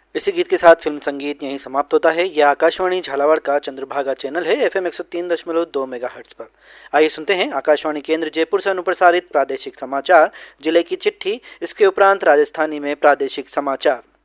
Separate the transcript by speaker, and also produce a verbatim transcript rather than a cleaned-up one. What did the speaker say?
Speaker 1: इसी गीत के साथ फिल्म संगीत यहीं समाप्त होता है। यह आकाशवाणी झालावाड़ का चंद्रभागा चैनल है, एफ एम एक सौ तीन दशमलव दो मेगा हर्ट्ज पर। आइए सुनते हैं आकाशवाणी केंद्र जयपुर से अनुप्रसारित प्रादेशिक समाचार, जिले की चिट्ठी, इसके उपरांत राजस्थानी में प्रादेशिक समाचार।